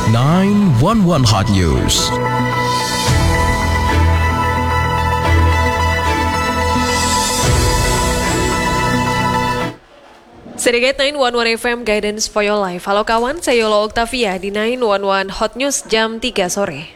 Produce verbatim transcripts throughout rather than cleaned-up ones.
nine one one Hot News. Sedikit nine one one F M Guidance for Your Life. Halo kawan, saya Yola Octavia di nine one one Hot News jam tiga sore.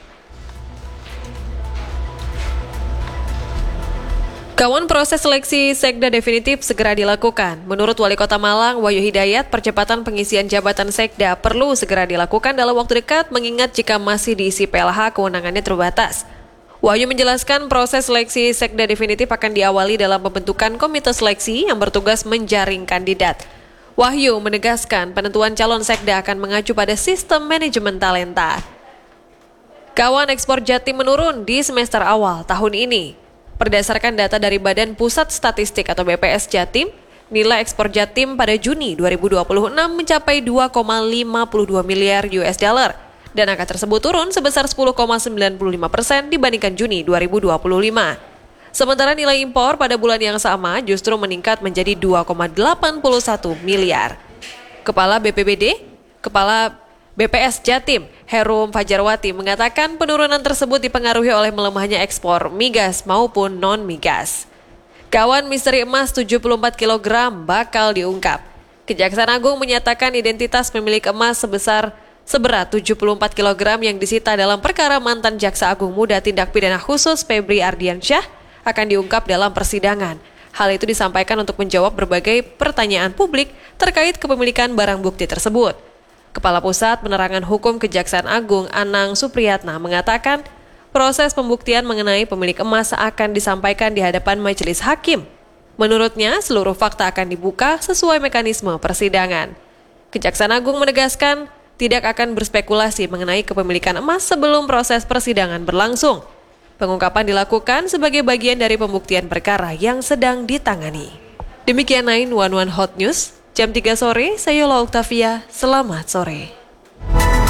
Kawan, proses seleksi Sekda definitif segera dilakukan. Menurut Wali Kota Malang, Wahyu Hidayat, percepatan pengisian jabatan Sekda perlu segera dilakukan dalam waktu dekat mengingat jika masih diisi P L H kewenangannya terbatas. Wahyu menjelaskan proses seleksi Sekda definitif akan diawali dalam pembentukan komite seleksi yang bertugas menjaring kandidat. Wahyu menegaskan penentuan calon Sekda akan mengacu pada sistem manajemen talenta. Kawan, ekspor Jatim menurun di semester awal tahun ini. Berdasarkan data dari Badan Pusat Statistik atau B P S Jatim, nilai ekspor Jatim pada Juni dua ribu dua puluh enam mencapai dua koma lima dua miliar U S dollar dan angka tersebut turun sebesar sepuluh koma sembilan lima persen dibandingkan Juni dua ribu dua puluh lima. Sementara nilai impor pada bulan yang sama justru meningkat menjadi dua koma delapan satu miliar. Kepala B P B D, Kepala B P S Jatim, Herum Fajarwati mengatakan penurunan tersebut dipengaruhi oleh melemahnya ekspor migas maupun non-migas. Kawan, misteri emas tujuh puluh empat kilogram bakal diungkap. Kejaksaan Agung menyatakan identitas pemilik emas sebesar seberat tujuh puluh empat kilogram yang disita dalam perkara mantan Jaksa Agung Muda Tindak Pidana Khusus Febri Ardiansyah akan diungkap dalam persidangan. Hal itu disampaikan untuk menjawab berbagai pertanyaan publik terkait kepemilikan barang bukti tersebut. Kepala Pusat Penerangan Hukum Kejaksaan Agung Anang Supriyatna mengatakan proses pembuktian mengenai pemilik emas akan disampaikan di hadapan majelis hakim. Menurutnya, seluruh fakta akan dibuka sesuai mekanisme persidangan. Kejaksaan Agung menegaskan tidak akan berspekulasi mengenai kepemilikan emas sebelum proses persidangan berlangsung. Pengungkapan dilakukan sebagai bagian dari pembuktian perkara yang sedang ditangani. Demikian nine one one Hot News, jam tiga sore, saya Yola Octavia, selamat sore.